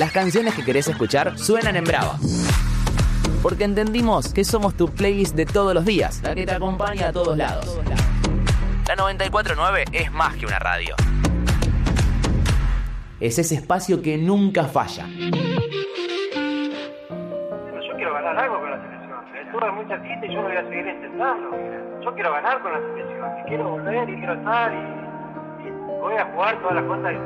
las canciones que querés escuchar suenan en Brava. Porque entendimos que somos tu playlist de todos los días, la que te acompaña a todos lados. La 94.9 es más que una radio. Es ese espacio que nunca falla. Yo quiero ganar algo con la selección. Estuve muy cerquita y yo lo voy a seguir intentando. Yo quiero ganar con la selección. Y quiero volver y quiero estar y voy a jugar todas las cosas.